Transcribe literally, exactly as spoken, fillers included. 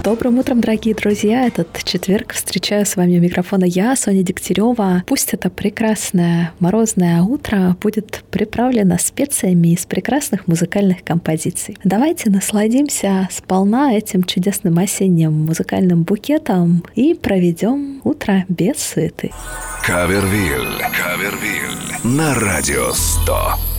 Добрым утром, дорогие друзья! Этот четверг встречаю с вами у микрофона я, Соня Дегтярева. Пусть это прекрасное морозное утро будет приправлено специями из прекрасных музыкальных композиций. Давайте насладимся сполна этим чудесным осенним музыкальным букетом и проведем утро без суеты. Кавервиль, Кавервиль на Радио сто.